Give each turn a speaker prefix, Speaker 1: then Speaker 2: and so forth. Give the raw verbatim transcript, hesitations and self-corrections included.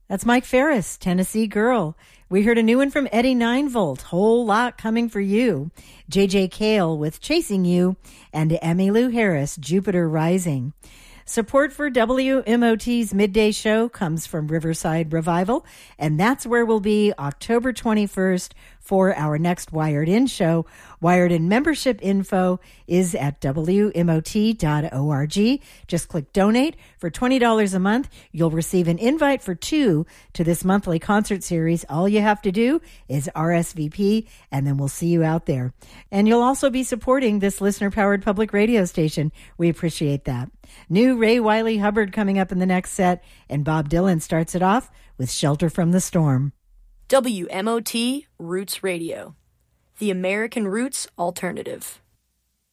Speaker 1: That's Mike Ferris, Tennessee Girl. We heard a new one from Eddie Ninevolt, Whole Lot Coming for You. J J Cale with Chasing You, and Emmylou Harris, Jupiter Rising. Support for W M O T's Midday Show comes from Riverside Revival, and that's where we'll be October twenty-first for our next Wired In show. Wired In membership info is at W M O T dot org. Just click donate. For twenty dollars a month, you'll receive an invite for two to this monthly concert series. All you have to do is R S V P, and then we'll see you out there. And you'll also be supporting this listener-powered public radio station. We appreciate that. New Ray Wiley Hubbard coming up in the next set, and Bob Dylan starts it off with Shelter from the Storm.
Speaker 2: W M O T Roots Radio, the American Roots Alternative.